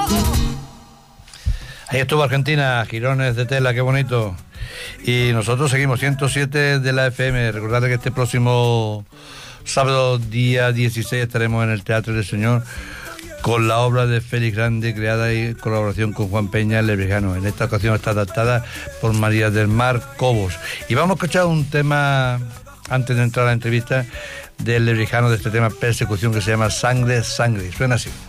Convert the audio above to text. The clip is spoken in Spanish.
Ahí estuvo Argentina, Girones de Tela, qué bonito. Y nosotros seguimos 107 de la FM. Recordad que este próximo sábado, día 16, estaremos en el Teatro del Señor con la obra de Félix Grande, creada en colaboración con Juan Peña, el Lebrijano. En esta ocasión está adaptada por María del Mar Cobos. Y vamos a escuchar un tema, antes de entrar a la entrevista, del Lebrijano, de este tema Persecución, que se llama Sangre, Sangre. Suena así.